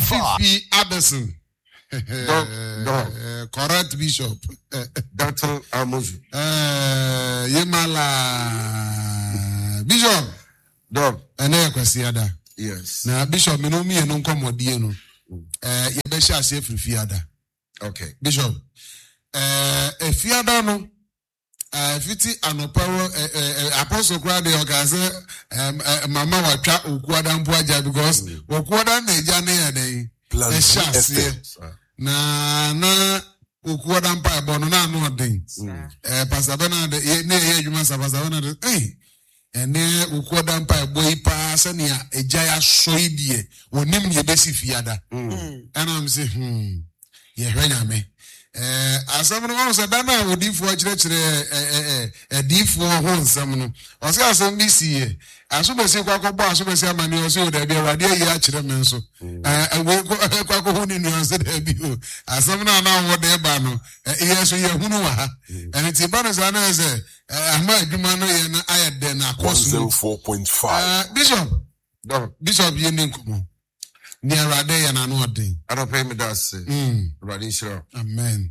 Fifi Addison. Correct Bishop. Dr. Amozu. Yemala Bishop. Dog. Ene kwasiada. Yes. Na Bishop me no me no nkomodie no. Ye be sha ase Fifiada. Okay. Bishop. Fiada no fiti anopawo apostle kwa de okaze mama watwa okuada mpo aja because okuada na eja na ya den. Na okuada mpa ebo no na anu odin. Pastor Bernard na ye adwuma sa Pastor Bernard ene ukuoda mpa eboyi pa se ne eja ya soidie onim ne besi fiada and am say ye hwanyame asam no so da na odifo akire edifo ho nsam no o se asam bi sie asobesi kwakọbọ asobesi amani o se o da bia wade yi akire men so kwakọ ho ni nuance da bi o asam na wo de ba no yeso ye hunu wa ha and ti ba no sa na se ama adwuma no ye na ayede na akoso 04.5 Bishop ye ni nkomo ni arade ye na no odin I don't pay me that say Radi Shiro. Amen.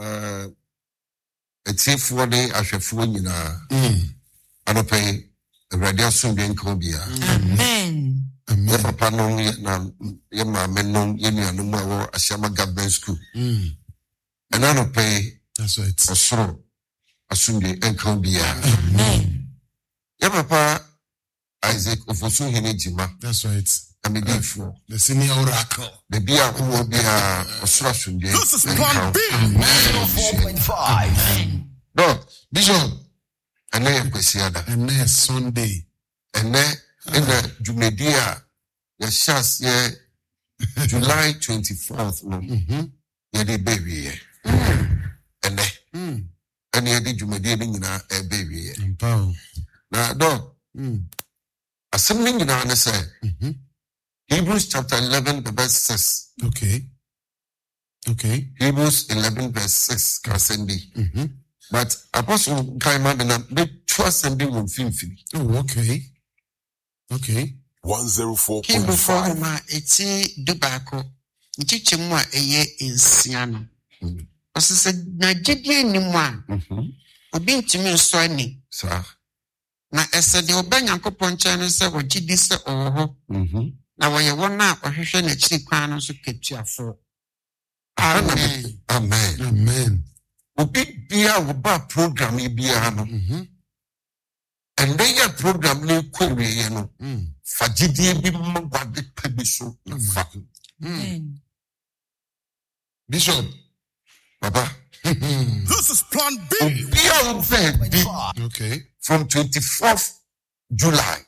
Etiefo de ahwefo nyina I don't pay Radio Sunday Nkobia. Amen. Amen. Papa no na ye ma menom ye nua no mo wo Asiama Government School. And I don't pay. That's right. Osoro Sunday Nkobia. Amen. Ye papa Isaac Ofosu Henejima. That's right. The senior oracle. The Bia who will be a Osoro Sunday. This is Plan B. 04.5. No, Bishop. And then Kwesiada. And then Sunday. And then in the Jumedia, the Shas, July 24th, yeah, the baby, and then, and yeah, the Jumedia, a baby, now, dog, assembling in our say, Hebrews chapter 11, the verse 6. Okay. Hebrews 11, verse 6, Kassendi. But Apostle Kaima, they trust and they will feel free. Oh, okay. 104.5. Eti dubako. Nchichi mwa eye insiano. Osise na jidye ni mwa. Obi ntimi nso ni. Sir. Na esede obanya nkopɔ nkyɛn no sɛ wɔgidi sɛ ɔwɔ hɔ. Na wɔyɛ wɔn a ɔhwehwɛ n'akyiri kwan no so ketuafo. Amen. Obi bia wo ba program bia no. And then your program no query no. Fagidi bi magwade pebiso na fa. Bishop Baba. This is Plan B. Okay. From 24th July.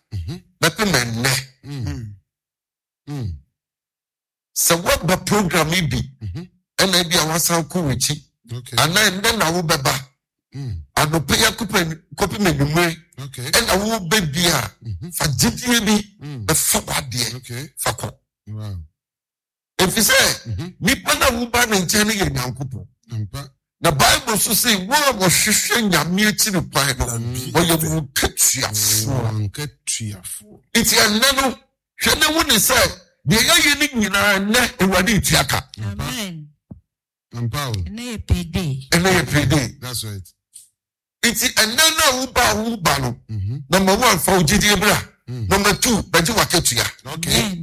So what the program may be? And maybe I was some cool with it. Okay. And then I will be back. I will pay a copy me. Okay. And I will be here. For GTB, the forward there. Okay. Fako. Wow. If you say, me pana will ban and turning in Yankupo. The Bible so say, what was shifting your muting the Bible? Or you will catch your fool. It's a nano. Shall the one say, the unique in our neck and ready to yaka. Amen. And Paul. And a PD. That's right. It's a nano ubano. Number one for GDBra. Number two, but you are catching. Okay.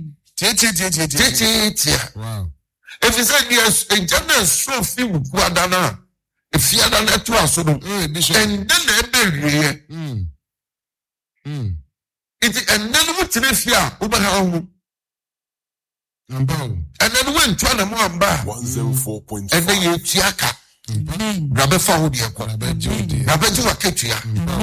Wow. If you say yes, a general so few Guadana, if you are not to us, and then it's a nano Tinefia, Uber. And then went to an amount bar 104.5. and then you tiaka. Rabbe found your Rabbe Juaketia.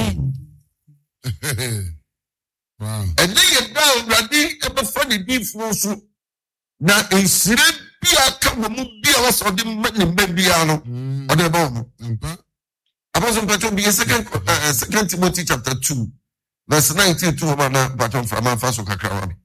Wow. And then you down Radi ever funny deep flow. Now in Syria, be a come be a was of the Membiano or the bomb. I wasn't better be a second Timothy chapter 2, verse 19 to Mana Baton from Faso Kakrawani.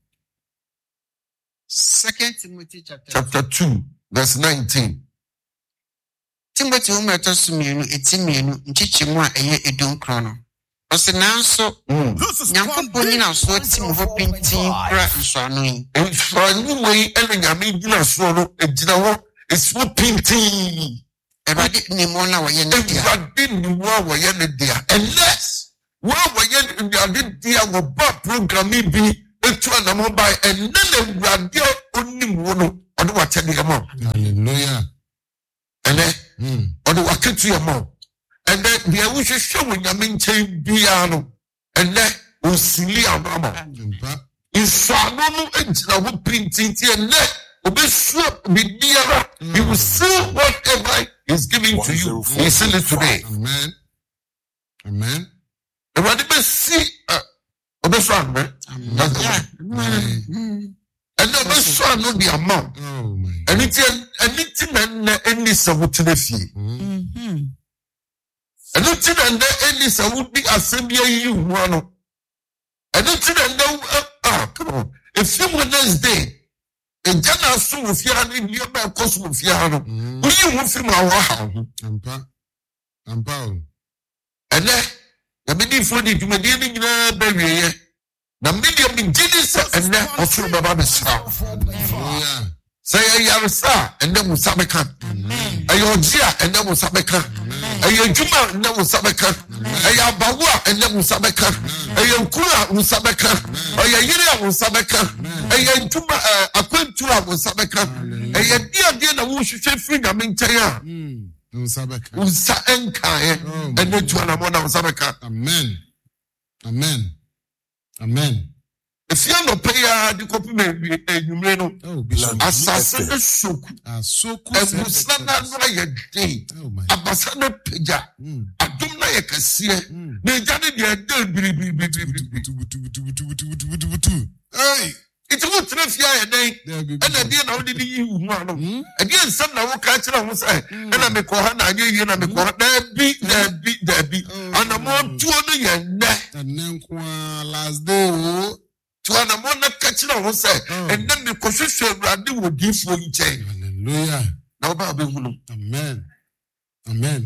2 Timothy chapter 2, verse 19. Timothy umetosu mienu eti mienu nchichi mwa eye edon krono. ɔsɛ nanso nyankopɔn nyina so tim hɔ pintin kora nsɔano yi nsɔano wei ɛna nyame gyina soɔ no gyina hɔ ɛsi hɔ pintin Awurade nim wɔn a wɔyɛ ne dea Awurade nim wɔn a wɔyɛ ne dea ɛnɛ wɔn a wɔyɛ Awurade dea wɔba program yi bi etu anam ba ɛnɛ na Awurade onim wɔn no ɔde wakyɛdeɛ ma Hallelujah. ɛnɛ ɔde waketeɛ ma ɛnɛ deɛ wohwehwɛ wɔ nyame nkyɛn biara no ɛnɛ osili amama nsɔano no gyina hɔ pintinti ɛnɛ obesuo bibiara you will see whatever is given to you you see it today Amen. Amen. Awurade bɛsi obesuo ano ɛnɛ obesuo ano de ama Oh my God. ɛne ti na ɛnɛ ɛni sɛ wotena fie ɛno ti na ɛnɛ ɛni sɛ wodi asɛm bi ayi hu ano ɛno ti na ɛnɛ come on efie mu next day egya na aso wɔ fie ha no nneɛma ɛkɔ so wɔ fie ha no woyi ho fi mu awɔ ha ho Ampa. ɛnɛ yɛbɛdifoɔ de dwumadie no nyinaa bɛwieɛ na medeɛ megye ne sɛ ɛnɛ ɔsoro bɛba bɛsra Hallelujah. sɛ yɛyaresa a ɛnɛ wo nsa bɛka ɛyɛ ɔgye a ɛnɛ wo nsa bɛka ɛyɛ adwuma a ɛnɛ wo nsa bɛka ɛyɛ abawo a ɛnɛ wo nsa bɛka ɛyɛ nkuru a wo nsa bɛka ɛyɛ yere a wo nsa bɛka ɛyɛ adwuma akwantu a wo nsa bɛka ɛyɛ deadeɛ na wohwehwɛ firi nyame nkyɛn a wo nsa ɛnkaeɛ ɛnɛ tu anamɔ na wo nsa bɛka Amen. efia nɔpɛ yi a de kɔpem anwummere no asase no soku abusa no ano ayɛ den abasa no pagya adom no ayɛ kɛseɛ na agya no deɛ ɛda biribiribiri nti wotena fie ayɛ dɛn ɛna ɛdeɛ na wode ne yi wo ho ano ɛdeɛ nsɛm na woka kyerɛ ho sɛ ɛna mekɔ ha na anyɛ yie na mekɔ ha daabi anamɔtuo no yɛ nnɛ last day tuanamɔ na ka kyerɛ ho sɛ ɛnɛ mekɔhwehwɛ Awurade wɔ diifoɔ nkyɛn Hallelujah. na wobaa bɛhu no Amen.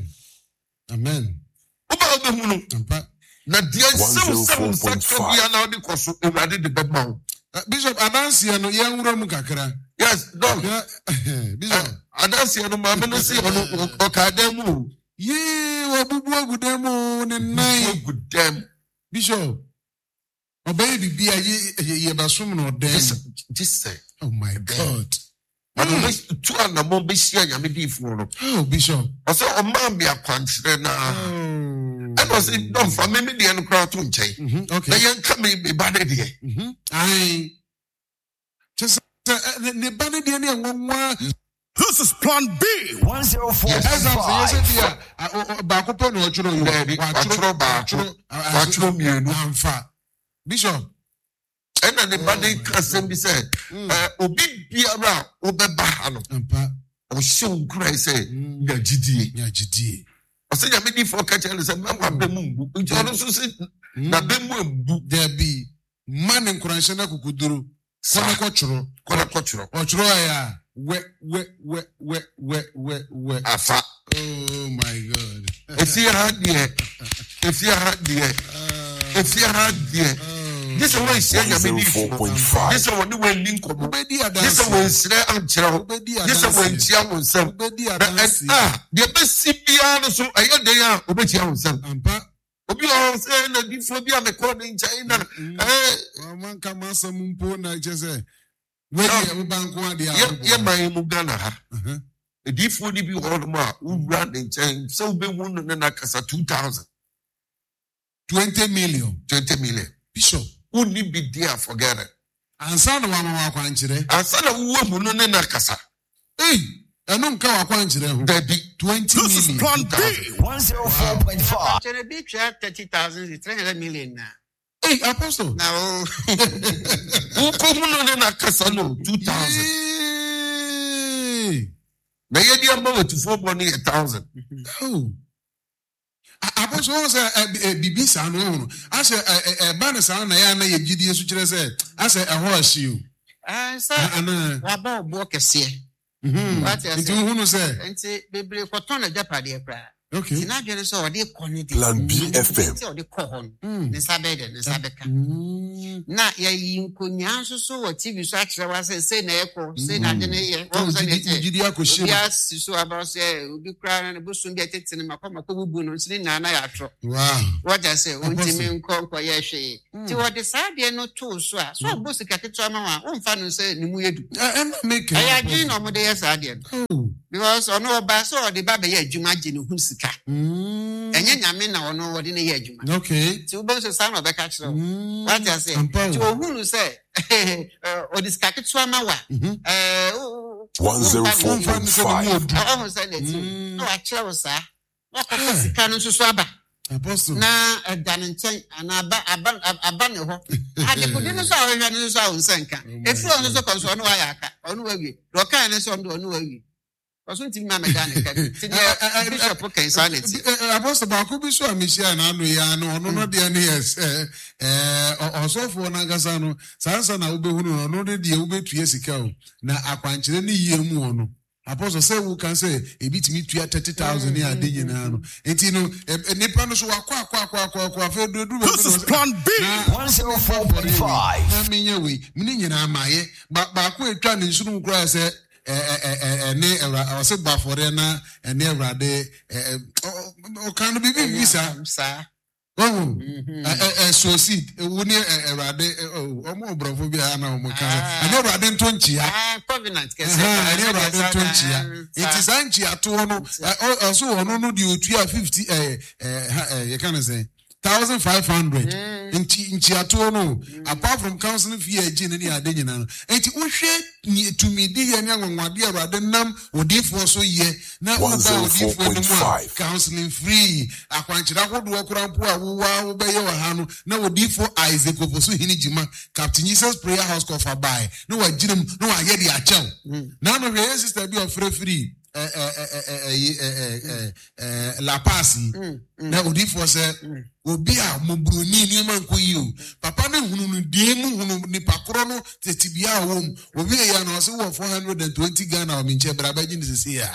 wobaa bɛhu no na deɛ nsɛm sɛ wo nsa ka bia na wode kɔ so Awurade de bɛma wo Bishop adanseɛ no yɛnwura mu kakra. yes dog Bishop adanseɛ no maame no se ɔno ɔkaadan mu wabubu agu dan mu ne nan agu dam Bishop ɔbɛyɛ bibi a yɛbɛsom no ɔdan gye sɛ oh my God ano tu anamɔ bɛhyia nyame diifoɔ no oh Bishop ɔsɛ ɔmaa me akwankyerɛ naa ɛna ɔsɛ dɔmfa me deɛ no koraa to nkyɛn na yɛnka me ba ne deɛ ne ba ne deɛ ne ɛnwanwa. This is Plan B 105. Baako pɛ na ɔtwerɛ yi. Watwerɛ baako. Watwerɛ mmienu. Amfa. Bishop. Ɛna ne ba ne ka asɛm bi sɛ obi biara a wobɛba ha no. Ɔhyɛ wo nkura sɛ nya gyidie. Ɔsɛ nyame diifoɔ ka kyerɛ no sɛ mma bɛ mu mbu. Nti ɔno nso sɛ na bɛ mu mbu. Dabi. Ma ne nkuranhyɛ na kukuduro. Kɔna kɔtwerɛ. Ɔtwerɛ yɛ a. We. Afa. Oh my God. Efia ha deɛ. This is what is saying. This is what we will link up. This is what is saying. This is what is saying. The best CPR so I get there. Obey yourself. Obi o say na difo bi am call in China. Man ka masa mumpo na chese. We dey banko ade a. Ye man mu Ghana ha. Difo ni bi all ma who run in China. So be won na kasa 2000. 20 million. Bishop. Who need be there forget it. Ansa na wa ma kwankyere. Ansa na wo mu no na kasa. Ɛno nka wa kwankyere ho. Dabi This 20 million. is Plan B 104.5. kyerɛ bi twa 30,000 300 million na Apostle. na o Who come no na kasa no 2000. Na ye dia ma to 4,000. Oh. Apostle say bibi sa no no. Ase ba ne sa na ya na ye gidie so kyerɛ sɛ ase ɛho ahye o. sa waba obo kɛseɛ Nti hu no sɛ nti bebre kɔtɔn na japade kra Okay. Tina dwene so odi kɔ ne de. Plan B FM. Ti odi kɔ hɔ no. Ne sabe de, ne sabe ka. Na ya yi nkonya so wɔ TV so akyerɛ wa sɛ na ɛkɔ, sɛ na dwene yɛ. Wɔn sɛ ne te. Gidi akɔhyɛ. Obi asi so aba sɛ obi kura na bosom bi atete ne makɔ bubu no sini na ya atro. Wow. Wɔgya sɛ ontimi nkɔ yɛ hwee. Ti wɔde saa deɛ no to so a, so abo sika ketewa ma wa, womfa no sɛ ne mu yedu. Make it. Ɛyɛ adwene na ɔmo de yɛ saa deɛ no. Because ɔno ɔba so ɔde ba bɛyɛ adwuma gye ne ho sika. Ɛnyɛ nyame na ɔno wɔde ne yɛ adwuma. Okay. Ti wo bɛ so saa na ɔbɛka kyerɛ wo. Wɔgya sɛ ti ohunu sɛ ɔde sika ketewa ma wa. 104.5. Ɔmo sɛ ne ti. Na wakyerɛ wo saa. Wakɔfa sika no nso so aba. Apostle. Na ɛda ne nkyɛn ana aba ne hɔ. Adekode no so a ɔhwɛ no so a wo nsa nka. Efi ɔno so kɔ so ɔno wayɛ aka. Ɔno wawie. Dɔkaa ne so ɔno wawie. Ɔso ntimi ma mɛda ne ka. Ti ne bishop kan sa ne ti. Apostle baako bi so a mehyia na ano ya no ɔno no deɛ ne yɛ ɔsɔfo na gasa no sansa na wobɛhunu no ɔno de deɛ wobɛtua sika o. Na akwankyerɛ ne yie mu ɔno. Apostle say we can say ebi timi tua 30,000 ne ade nyina no. Enti no nipa no so wakɔ afa do This is Plan B 104.5. Na menya we mini nyina amaye baako etwa ne nsuru nkura sɛ ne ɔse bafore na ne Awurade o kan bibi visa Sa. Succeed woni Awurade omo obrofo bia na omo kan ane Awurade ntonchia Covenant kese. ane Awurade ntonchia it is anchia to no also ono no di otua 50 you can say 1,500 inchi ato no apart from counseling fee agin ni ade nyina no enti wohwe to me di ye nya nwanwade Awurade nam odifo so ye na wo ba odifo no mu counseling free akwankyira hodo okurampo a wo wa be ye wa ha no na odifo Isaac Oposo hini jima Captain Jesus Prayer House kofa bai no wa girim no wa ye di achew na no hwe sister bi of free La Paz na odifo se obi a mobroni ni ma nkoyi o papa na hunu no die mu hunu ni pakoro no tetibia wom obi ya na so 420 Ghana o minche braba gi ni sisi ya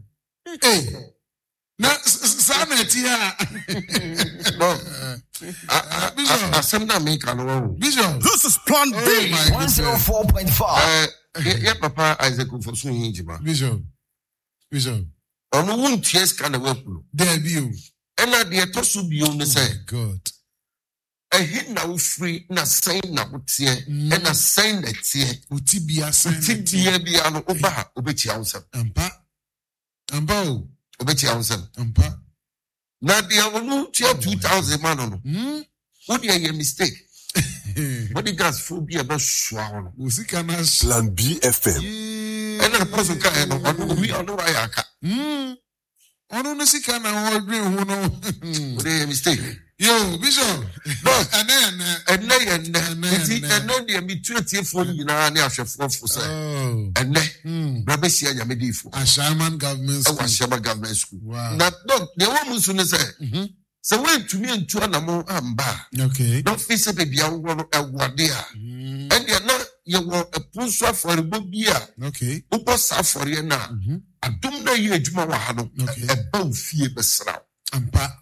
na sana ti ha No. Asem na me kan wo. Bishop, This is Plan B 104.5. Yeah, Papa Isaac Oposo hinjima. Bishop. Ono wuntie ska na wapulo. There be you. Ena de to so bio ne say. God. Ehi na wo free na sen na wotie. Ena sen na tie. Utibia sen. Tibia bia no oba obeti awusam. Ampa o. Obeti awusam. Ampa. Na de onu tie 2,000 man no. What dey your mistake? What the gas phobia be swa no. Usika na Plan B FM. Ena person ka no onu wi onu wa ya ka. Ono no sika na ho dwen ho no. What dey mistake? Yo, Bishop. No. Ene. Ene de mi tuetie fo nyina ne ahwefo fo say. Ene. Na be sia nya me difo. Ashaman government school. Ashama government school. Wow. Na no, de wo mu so ne say. Se we tumi antu anamo amba. Okay. No fi se be bia wo no ewode a. And na ye wo epunso aforebo bia. Okay. Upo sa afore na. Adom na ye adwuma wa ha no. E ba fie besra. Ampa.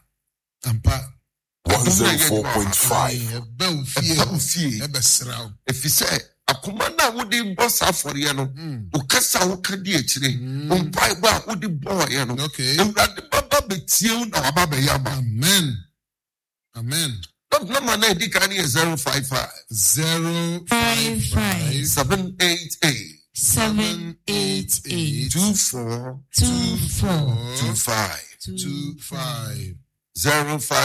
104.5. Eba ufie. Eba srao. If you say, akoma na wodi boss afore no. O kasa wo ka di akire. O pai ba wodi boy no. Okay. Ewurade baba betie na waba be yama. Amen. No man na di kan 055 055 788 788 24 25 25 05